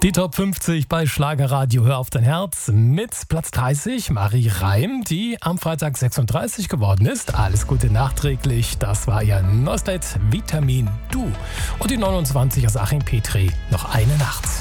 Die Top 50 bei Schlagerradio Hör auf dein Herz mit Platz 30 Marie Reim, die am Freitag 36 geworden ist. Alles Gute nachträglich, das war ihr Nostet Vitamin Du. Und die 29 Achim Petri, noch eine Nacht.